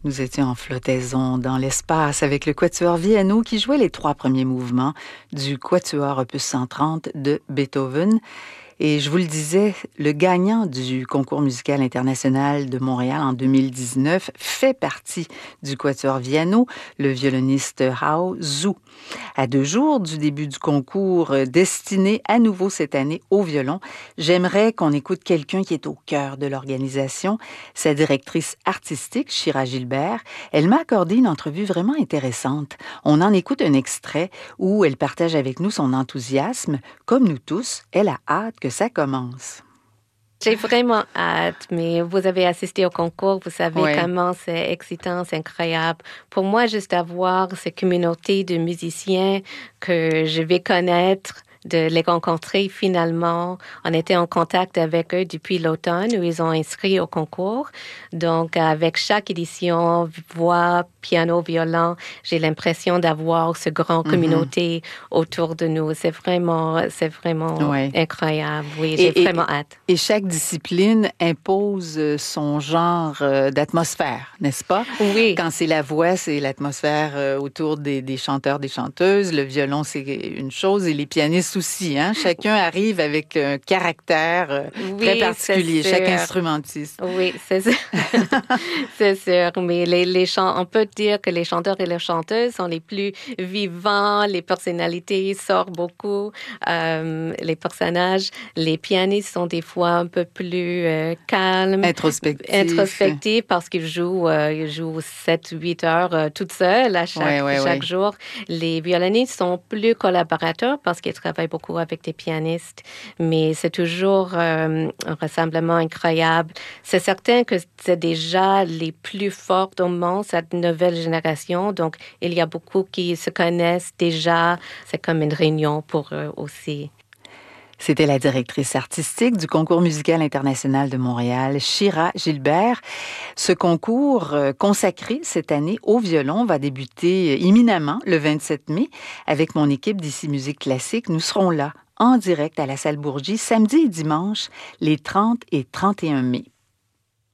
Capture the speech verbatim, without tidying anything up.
Nous étions en flottaison dans l'espace avec le Quatuor Viano qui jouait les trois premiers mouvements du Quatuor opus cent trente de Beethoven. Et je vous le disais, le gagnant du concours musical international de Montréal en deux mille dix-neuf fait partie du Quatuor Viano, le violoniste Hao Zhu. À deux jours du début du concours destiné à nouveau cette année au violon, j'aimerais qu'on écoute quelqu'un qui est au cœur de l'organisation, sa directrice artistique, Shira Gilbert. Elle m'a accordé une entrevue vraiment intéressante. On en écoute un extrait où elle partage avec nous son enthousiasme. Comme nous tous, elle a hâte que ça commence. J'ai vraiment hâte, mais vous avez assisté au concours, vous savez Ouais. comment c'est excitant, c'est incroyable. Pour moi, juste avoir cette communauté de musiciens que je vais connaître, de les rencontrer finalement. On était en contact avec eux depuis l'automne où ils ont inscrit au concours. Donc, avec chaque édition, voix, piano, violon, j'ai l'impression d'avoir ce grand communauté mm-hmm. autour de nous. C'est vraiment, c'est vraiment ouais. incroyable. Oui, et, j'ai et, vraiment hâte. Et chaque discipline impose son genre d'atmosphère, n'est-ce pas? Oui. Quand c'est la voix, c'est l'atmosphère autour des, des chanteurs, des chanteuses. Le violon, c'est une chose et les pianistes aussi, hein? Chacun arrive avec un caractère oui, très particulier, chaque instrumentiste. Oui, c'est sûr. c'est sûr. Mais les, les chants, on peut dire que les chanteurs et les chanteuses sont les plus vivants, les personnalités sortent beaucoup, euh, les personnages. Les pianistes sont des fois un peu plus euh, calmes. Introspectifs. Introspectifs parce qu'ils jouent, euh, ils jouent sept huit heures euh, toutes seules à chaque, ouais, ouais, chaque ouais. jour. Les violonistes sont plus collaborateurs parce qu'ils travaillent beaucoup avec des pianistes, mais c'est toujours euh, un rassemblement incroyable. C'est certain que c'est déjà les plus fortes au monde, cette nouvelle génération, donc il y a beaucoup qui se connaissent déjà. C'est comme une réunion pour eux aussi. C'était la directrice artistique du concours musical international de Montréal, Shira Gilbert. Ce concours euh, consacré cette année au violon va débuter imminemment le vingt-sept mai. Avec mon équipe d'Ici Musique Classique, nous serons là en direct à la salle Bourgie samedi et dimanche les trente et trente et un mai.